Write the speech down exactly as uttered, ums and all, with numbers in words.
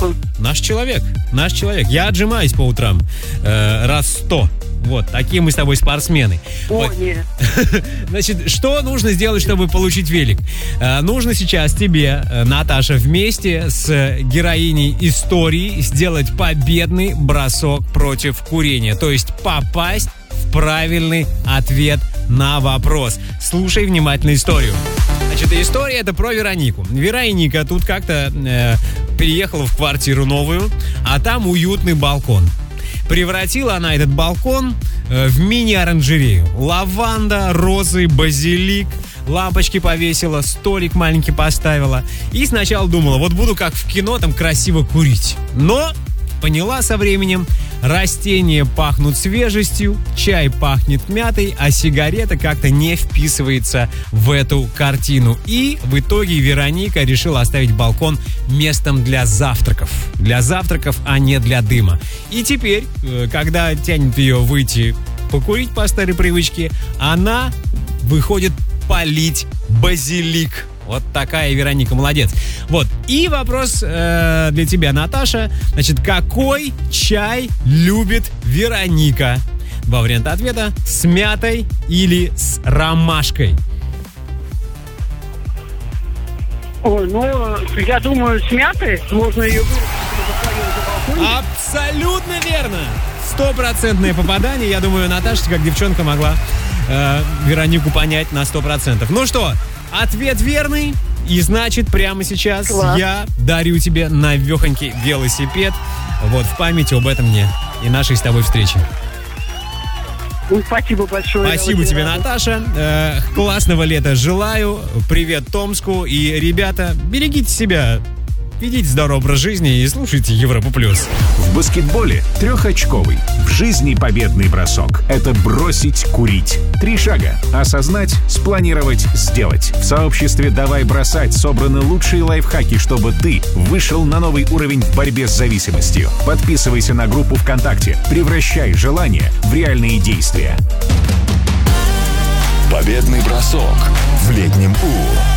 он? Наш человек, наш человек. Я отжимаюсь по утрам э, раз сто. Вот, такие мы с тобой спортсмены. О, вот. нет. Значит, что нужно сделать, чтобы получить велик? Э, нужно сейчас тебе, э, Наташа, вместе с героиней истории сделать победный бросок против курения. То есть попасть в правильный ответ на вопрос. Слушай внимательно историю. Значит, история это про Веронику. Вероника тут как-то э, переехала в квартиру новую, а там уютный балкон. Превратила она этот балкон э, в мини-оранжерею. Лаванда, розы, базилик, лампочки повесила, столик маленький поставила. И сначала думала, вот буду как в кино, там красиво курить. Но поняла со временем, растения пахнут свежестью, чай пахнет мятой, а сигарета как-то не вписывается в эту картину. И в итоге Вероника решила оставить балкон местом для завтраков. Для завтраков, а не для дыма. И теперь, когда тянет ее выйти покурить по старой привычке, она выходит полить базилик. Вот такая Вероника, молодец. Вот. И вопрос э, для тебя, Наташа. Значит, какой чай любит Вероника? Два варианта ответа. С мятой или с ромашкой? Ой, ну, я думаю, с мятой можно ее вырастить. Абсолютно верно. Стопроцентное попадание. Я думаю, Наташа, как девчонка, могла э, Веронику понять на сто процентов. Ну что, ответ верный. И значит, прямо сейчас Класс. Я дарю тебе новехонький велосипед. Вот, в память об этом мне и нашей с тобой встречи. Ну, спасибо большое. Спасибо тебе, рада. Наташа. Э, классного лета желаю. Привет Томску. И, ребята, берегите себя. Ведите здоровый образ жизни и слушайте Европу плюс. В баскетболе трехочковый, в жизни победный бросок. Это бросить курить. Три шага. Осознать, спланировать, сделать. В сообществе «Давай бросать» собраны лучшие лайфхаки, чтобы ты вышел на новый уровень в борьбе с зависимостью. Подписывайся на группу ВКонтакте. Превращай желания в реальные действия. Победный бросок в летнем У.